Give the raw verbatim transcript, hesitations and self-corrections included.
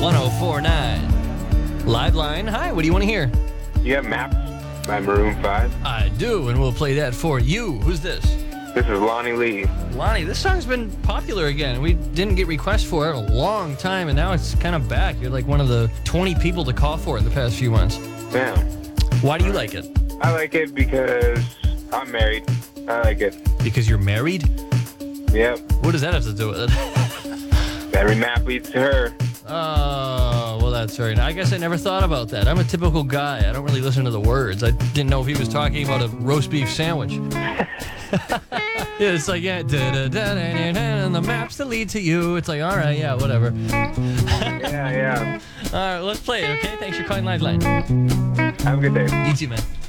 one oh four point nine. Live line. Hi, what do you want to hear? You have Maps by Maroon five. I do, and we'll play that for you. Who's this? This is Lonnie Lee. Lonnie, this song's been popular again. We didn't get requests for it in a long time, and now it's kind of back. You're like one of the twenty people to call for it in the past few months. Yeah. Why do you like it? I like it because I'm married. I like it. Because you're married? Yep. What does that have to do with it? Every map leads to her. Oh, well, that's right. I guess I never thought about that. I'm a typical guy. I don't really listen to the words. I didn't know if he was talking about a roast beef sandwich. Yeah, it's like, yeah, da, da, da, da, da, da, and the maps that lead to you. It's like, all right, yeah, whatever. Yeah, yeah. All right, let's play it, okay? Thanks for calling Lifeline. Have a good day. You too, man.